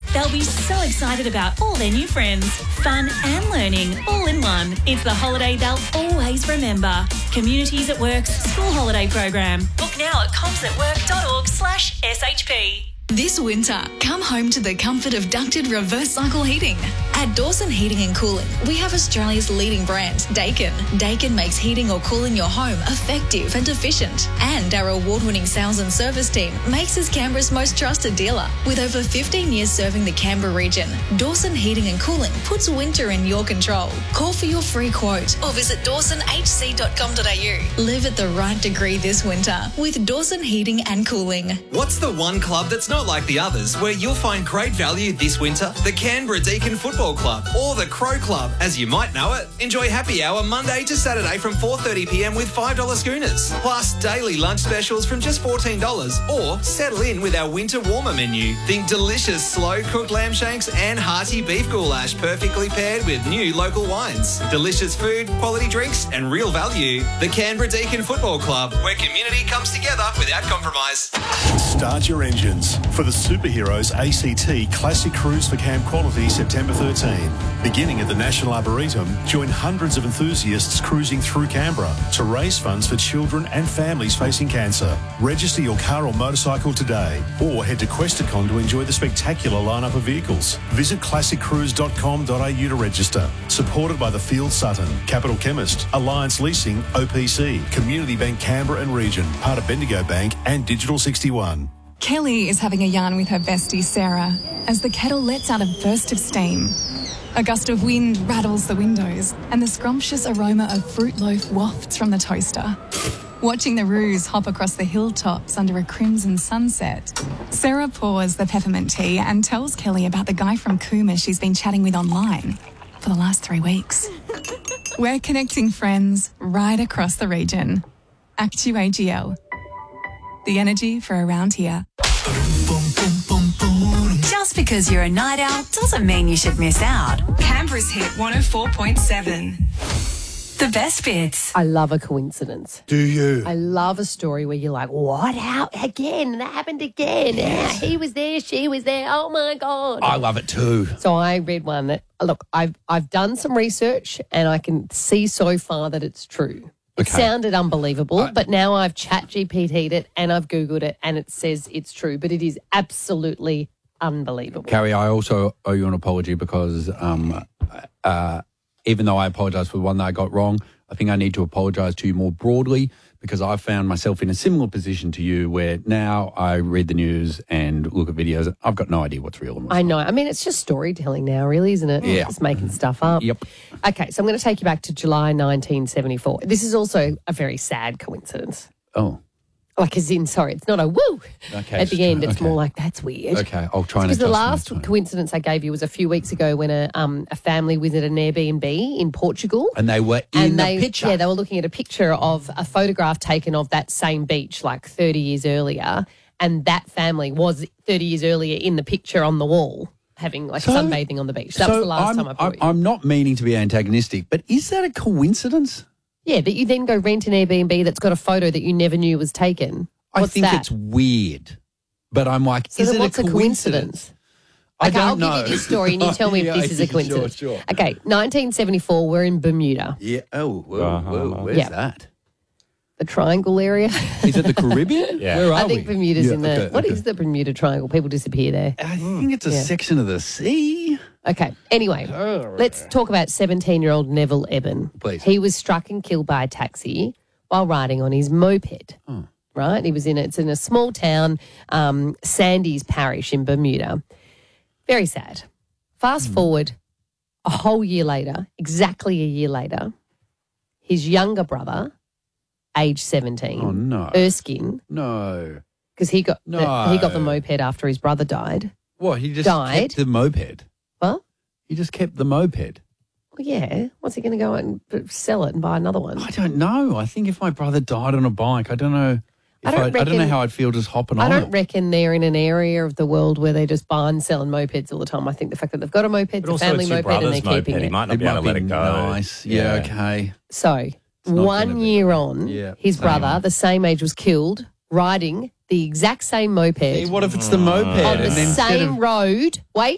They'll be so excited about all their new friends. Fun and learning all in one. It's the holiday they'll always remember. Communities at Work's school holiday program. Book now at comsatwork.org/SHP. This winter, come home to the comfort of ducted reverse cycle heating. At Dawson Heating and Cooling, we have Australia's leading brand, Daikin. Daikin makes heating or cooling your home effective and efficient. And our award-winning sales and service team makes us Canberra's most trusted dealer. With over 15 years serving the Canberra region, Dawson Heating and Cooling puts winter in your control. Call for your free quote or visit dawsonhc.com.au. Live at the right degree this winter with Dawson Heating and Cooling. What's the one club that's not like the others where you'll find great value this winter? The Canberra Deakin Football Club or the Crow Club, as you might know it. Enjoy happy hour Monday to Saturday from 4:30pm with $5 schooners. Plus daily lunch specials from just $14 or settle in with our winter warmer menu. Think delicious slow cooked lamb shanks and hearty beef goulash perfectly paired with new local wines. Delicious food, quality drinks and real value. The Canberra Deakin Football Club, where community comes together without compromise. Start your engines for the Superheroes ACT Classic Cruise for Camp Quality September 13. Beginning at the National Arboretum, join hundreds of enthusiasts cruising through Canberra to raise funds for children and families facing cancer. Register your car or motorcycle today or head to Questacon to enjoy the spectacular lineup of vehicles. Visit classiccruise.com.au to register. Supported by the Field Sutton, Capital Chemist, Alliance Leasing, OPC, Community Bank Canberra and Region, part of Bendigo Bank and Digital 61. Kelly is having a yarn with her bestie Sarah as the kettle lets out a burst of steam. A gust of wind rattles the windows and the scrumptious aroma of fruit loaf wafts from the toaster. Watching the roos hop across the hilltops under a crimson sunset, Sarah pours the peppermint tea and tells Kelly about the guy from Cooma she's been chatting with online for the last 3 weeks. We're connecting friends right across the region. Actu AGL. The energy for around here. Just because you're a night owl doesn't mean you should miss out. Canberra's hit 104.7. The best bits. I love a coincidence. Do you? I love a story where you're like, what? How? Again? That happened again. Yes. He was there, she was there. Oh, my God. I love it too. So I read one that, look, I've done some research and I can see so far that it's true. It sounded unbelievable, but now I've ChatGPT'd it and I've Googled it and it says it's true, but it is absolutely unbelievable. Carrie, I also owe you an apology because even though I apologise for the one that I got wrong, I think I need to apologise to you more broadly because I found myself in a similar position to you where now I read the news and look at videos. I've got no idea what's real and what's I know. not. I mean, it's just storytelling now, really, isn't it? Yeah. Just making stuff up. Yep. Okay, so I'm going to take you back to July 1974. This is also a very sad coincidence. Oh, Like, as in, sorry, it's not a woo Okay, at the end. It's okay. more like, that's weird. okay. I'll try and Because the adjust last my tone. coincidence I gave you was a few weeks ago when a family visited an Airbnb in Portugal. And they were in the picture. Yeah, they were looking at a picture of a photograph taken of that same beach like 30 years earlier. And that family was 30 years earlier in the picture on the wall having like sunbathing on the beach. That was the last time I brought you. I'm not meaning to be antagonistic, but is that a coincidence? Yeah, but you then go rent an Airbnb that's got a photo that you never knew was taken. I What's think that? it's weird, but I'm like, So is then it what's a coincidence? Okay, I don't I'll know. give you this story and you tell me if this is a coincidence. Sure. Okay, 1974, we're in Bermuda, Yeah. Oh, whoa. Where's Yeah. that? the Triangle area. Is it the Caribbean? Yeah. Where are I think we? Bermuda's Yeah, in the... okay, What okay. is the Bermuda Triangle? People disappear there. I think it's a Yeah. section of the sea. Okay, anyway, let's talk about 17-year-old Neville Eben. Please. He was struck and killed by a taxi while riding on his moped. Right? He was it's in a small town, Sandys Parish in Bermuda. Very sad. Fast forward a whole year later, exactly a year later, his younger brother, age 17, Oh, no. Erskine, No. because he got the No. moped after his brother died. What, he just Died. kept the moped? Well, He just kept the moped? yeah. What's he going to go out and sell it and buy another one? I don't know. I think if my brother died on a bike, I don't know. I don't I don't know reckon- how I'd feel just hopping I on don't it. reckon they're in an area of the world where they just buy and selling mopeds all the time. I think the fact that they've got a moped, it's But a also family it's your moped, and they're brother's moped. keeping He it. might not be able to let it go. Nice. Yeah, okay. So, not 1 gonna be. year on, Yeah, his same. brother, the same age, was killed riding the exact same moped Hey, what if it's the moped? on the and then instead same of- road. Wait,